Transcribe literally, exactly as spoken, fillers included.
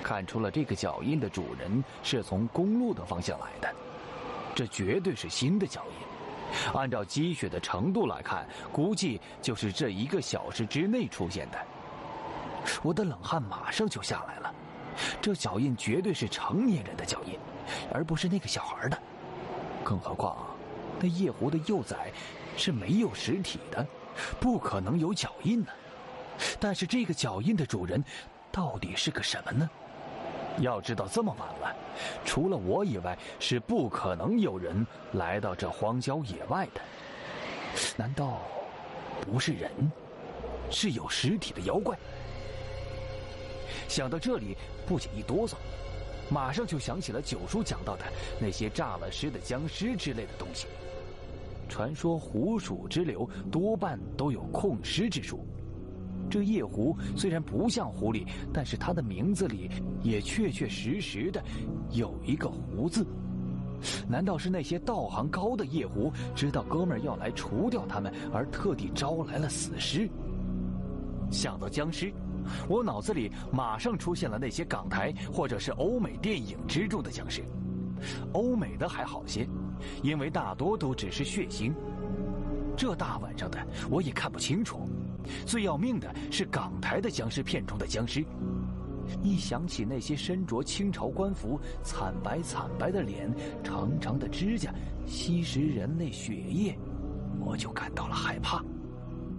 看出了这个脚印的主人是从公路的方向来的，这绝对是新的脚印。按照积雪的程度来看，估计就是这一个小时之内出现的。我的冷汗马上就下来了，这脚印绝对是成年人的脚印，而不是那个小孩的。更何况，那夜壶的幼崽是没有实体的，不可能有脚印呢。但是这个脚印的主人到底是个什么呢？要知道这么晚了，除了我以外是不可能有人来到这荒郊野外的。难道不是人，是有实体的妖怪？想到这里，不仅一哆嗦，马上就想起了九叔讲到的那些诈了尸的僵尸之类的东西。传说狐鼠之流多半都有控尸之术，这夜狐虽然不像狐狸，但是它的名字里也确确实实的有一个狐字。难道是那些道行高的夜狐知道哥们儿要来除掉他们，而特地招来了死尸？想到僵尸，我脑子里马上出现了那些港台或者是欧美电影之中的僵尸。欧美的还好些，因为大多都只是血腥，这大晚上的我也看不清楚。最要命的是港台的僵尸片中的僵尸，一想起那些身着清朝官服、惨白惨白的脸、长长的指甲，吸食人类血液，我就感到了害怕。